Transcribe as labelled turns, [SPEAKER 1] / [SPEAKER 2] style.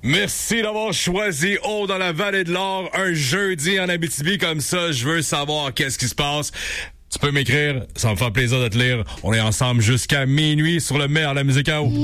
[SPEAKER 1] Merci d'avoir choisi Haut dans la Vallée de l'Or un jeudi en Abitibi comme ça. Je veux savoir qu'est-ce qui se passe. Tu peux m'écrire, ça me fait plaisir de te lire. On est ensemble jusqu'à minuit sur le meilleur de la musique à eau.